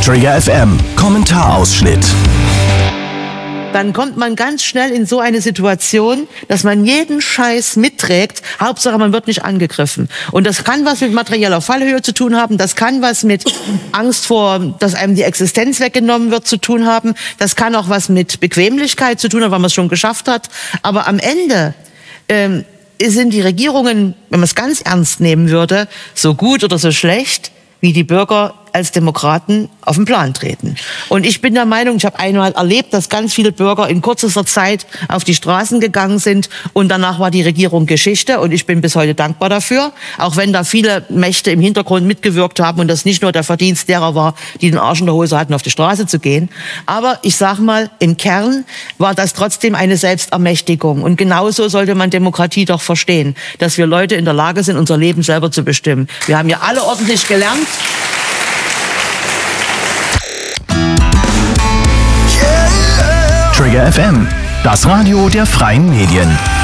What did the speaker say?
Trigger FM Kommentarausschnitt. Dann kommt man ganz schnell in so eine Situation, dass man jeden Scheiß mitträgt. Hauptsache, man wird nicht angegriffen. Und das kann was mit materieller Fallhöhe zu tun haben. Das kann was mit Angst vor, dass einem die Existenz weggenommen wird, zu tun haben. Das kann auch was mit Bequemlichkeit zu tun haben, weil man es schon geschafft hat. Aber am Ende sind die Regierungen, wenn man es ganz ernst nehmen würde, so gut oder so schlecht, wie die Bürger als Demokraten auf den Plan treten. Und ich bin der Meinung, ich habe einmal erlebt, dass ganz viele Bürger in kürzester Zeit auf die Straßen gegangen sind und danach war die Regierung Geschichte und ich bin bis heute dankbar dafür, auch wenn da viele Mächte im Hintergrund mitgewirkt haben und das nicht nur der Verdienst derer war, die den Arsch in der Hose hatten, auf die Straße zu gehen. Aber ich sag mal, im Kern war das trotzdem eine Selbstermächtigung und genauso sollte man Demokratie doch verstehen, dass wir Leute in der Lage sind, unser Leben selber zu bestimmen. Wir haben ja alle ordentlich gelernt. Trigger FM, das Radio der freien Medien.